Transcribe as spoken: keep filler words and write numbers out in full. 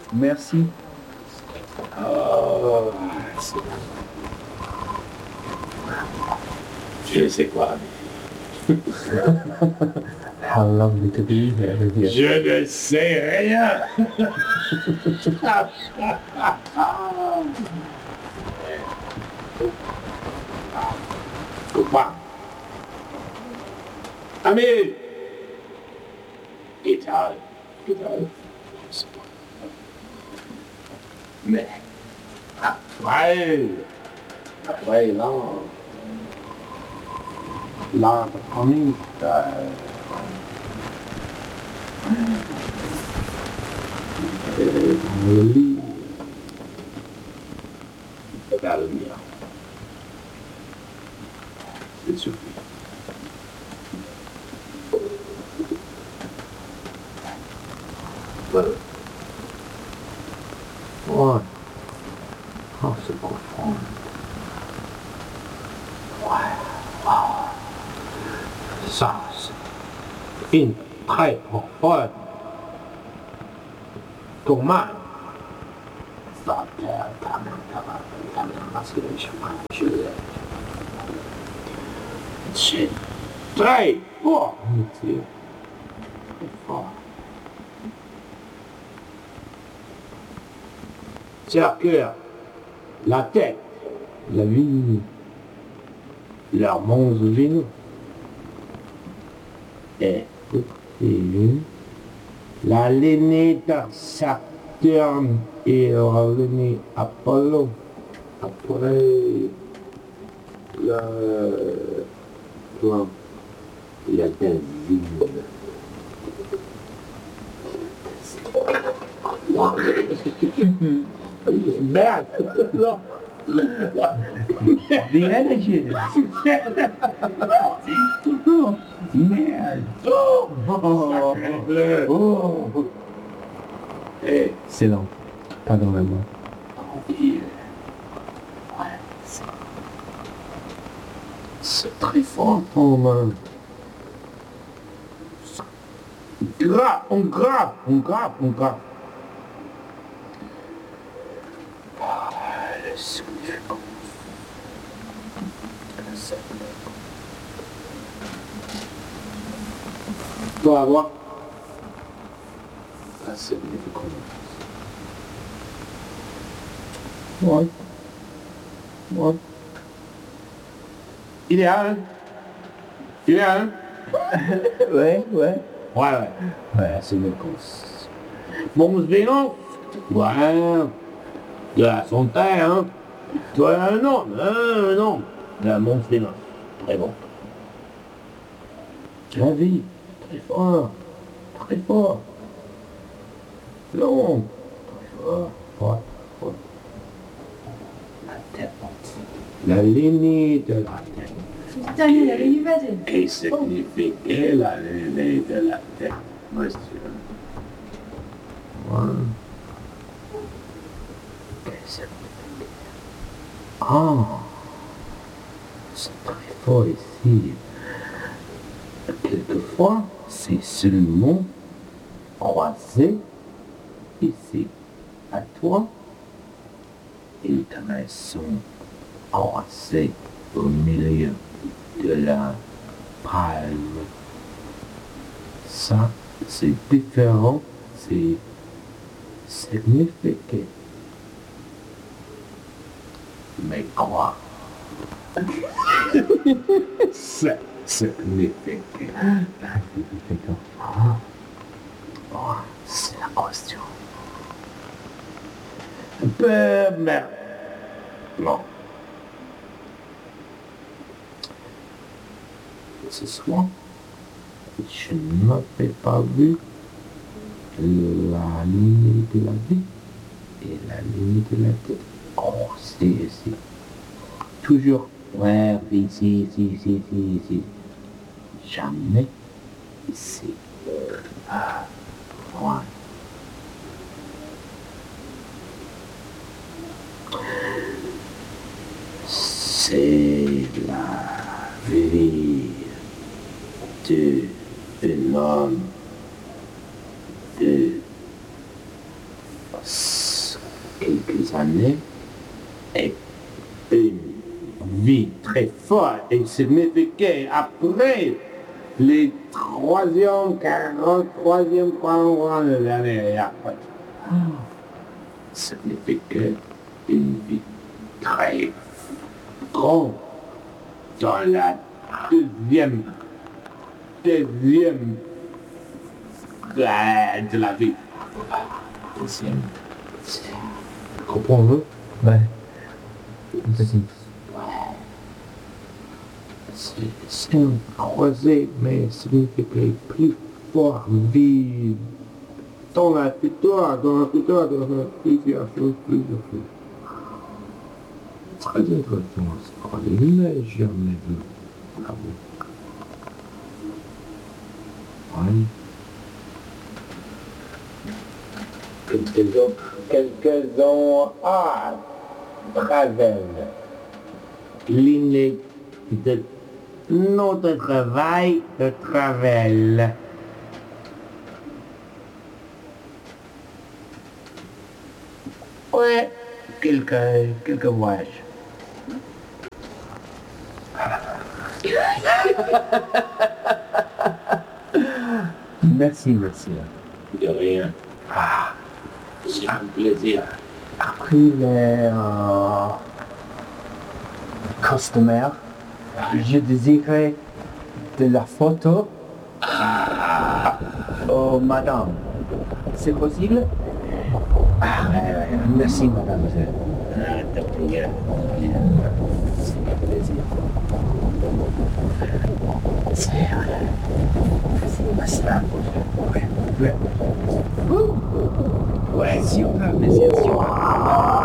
Merci. Oh, je sais quoi. How lovely to be here with you. Je ne sais rien. Quoi? Ami! Guitare, guitare. Mais après, après là, là, on est dans le lit de la lumière. C'est suffit. Voilà. Ouais. Oh, c'est profond. Ouais. Wow. Ça, c'est une très profonde. Comment? Ça, c'est quand même, quand même, quand même, parce que je je c'est très fort, monsieur. Très fort. C'est le cœur, la tête, la vie, l'hormone de Vénus. Et, et la lignée de Saturne et la lignée Apollo. Après le plan, il y a des vignes. Merde! Non! The energy. Oh, merde. Oh! Oh. Oh. Eh, C'est lent. Pas dans la main. c'est très fort. Oh man. Grave, on grave, on grave, on grave. Le significant. Toi, voir. La significance. Ouais. Ouais. Idéal. Idéal. Ouais, ouais. Ouais, ouais. Ouais, c'est une cause. Mon Vénus, ouais, de la santé, hein. Toi, un homme, un homme. La mon Vénus, très bon. La vie, très fort, très fort. Long, très fort, fort, fort. La tête. La lignée de la tête. 진짜요? 내가 입에지. Et signifie la lignée de la tête, monsieur. Ouais. Ah. C'est très fort ici. Quelquefois, c'est seulement croisé ici. À toi, ils sont croisés au milieu de la palme. Ça, c'est différent, c'est signifié. Mais quoi? C'est signifié. Oh, c'est la question. Un peu merde. Non. Ce soir, je n'avais pas vu la ligne de la vie et la ligne de la tête. Oh, c'est ici. Toujours, ouais, ici, ici, ici, ici, ici. Jamais ici. Ah, ouais. C'est la vie d'un homme de quelques années et une vie très forte et significative après les troisième, quarante-troisième, quarante années et après. Signifiait une vie très grande dans la deuxième, deuxième de, de la vie. Deuxième. Comprends-le? Ouais. Vas-y. C'est un croisé, mais signifiait plus fort, vie dans la victoire, dans la victoire, dans la plusieurs choses, plusieurs choses. Très intéressant, ce qu'on n'a jamais vu. Ah bon. Oui. Quelques autres, quelques ont à travel. L'inné de notre travail de travel. Ouais, quelques, quelques voyages. Merci, merci. De rien. Ah, c'est un plaisir. Après les euh, customers, je désirais de la photo oh madame. C'est possible? Ah, ouais, ouais. Merci, madame. Ah, de rien. C'est un plaisir. C'est rien. C'est la prochaine. Ouais. Ouais. Ouais, Si on a un plaisir, si on a